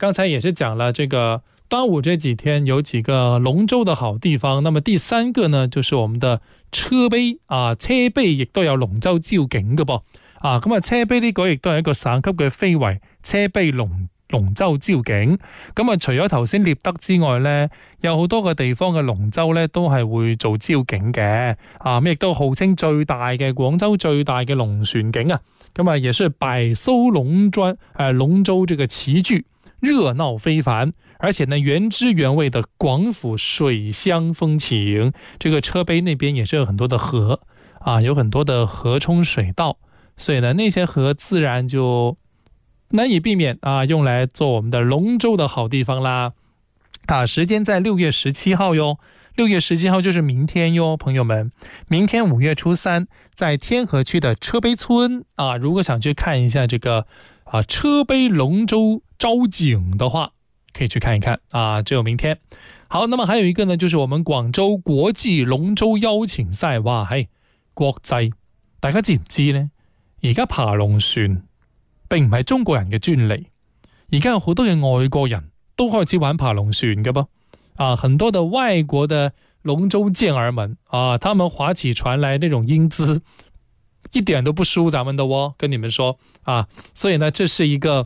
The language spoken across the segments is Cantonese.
刚才也是讲了这个端午这几天有几个龍舟的好地方，那麼第三個呢就是我們的車陂啊，車陂亦都有龍舟照景嘅噃啊，咁啊車陂呢個亦都係一個省級嘅非遺，車陂龍舟照景。咁啊除咗頭先獵德之外呢，有好多個地方嘅龍舟呢都係會做照景嘅啊，咁亦都號稱最大嘅廣州最大嘅龍船景啊，咁啊也是百艘龍舟這個齊聚，熱鬧非凡，而且呢原汁原味的廣府水鄉風情。這個車陂那邊也是有很多的河啊，有很多的河涌水道，所以呢那些河自然就難以避免啊，用來做我們的龍舟的好地方啦。啊，時間在6月17號喲，6月17號就是明天喲，朋友們，明天5月初3，在天河區的車陂村啊，如果想去看一下這個車陂龍舟招景的話，可以去看一看啊，只有明天。好，那麼還有一個呢，就是我們廣州國際龍舟邀請賽。哇，係國際，大家知唔知呢？而家爬龍船並唔係中國人嘅專利，而家有好多嘅外國人都開始玩爬龍船嘅噃啊，很多的外國的龍舟健兒們啊，他們划起船來那種英姿一點都不輸咱們的哦，跟你們說啊，所以呢這是一個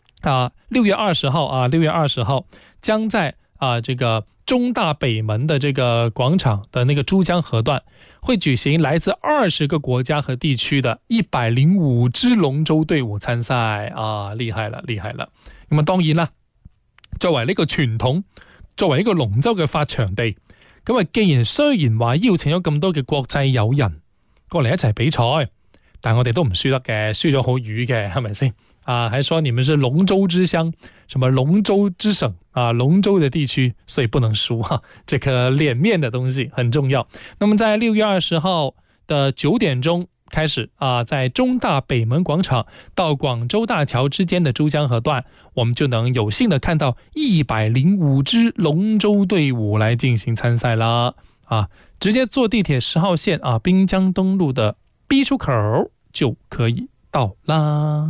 6月20號啊，6月20號將在這個中大北門的這個廣場的那個珠江河段會舉行來自20個國家和地區的105支龍舟隊伍參賽啊，厲害了厲害了。咁啊當然啦，作為呢個傳統，作為呢個龍舟嘅發祥地，咁啊既然雖然話邀請咗咁多嘅國際友人過嚟一齊比賽，但我哋都唔輸得嘅，輸咗好瘀嘅，係咪先啊？還說你們是龍舟之鄉，什麼龍舟之省啊，龍舟的地區，所以不能輸哈，這個臉面的東西很重要。那麼在6月20號的9點鐘開始啊，在中大北門廣場到廣州大橋之間的珠江河段，我們就能有幸的看到105支龍舟隊伍來進行參賽啦啊！直接坐地鐵10號線啊，濱江東路的 B 出口就可以到啦。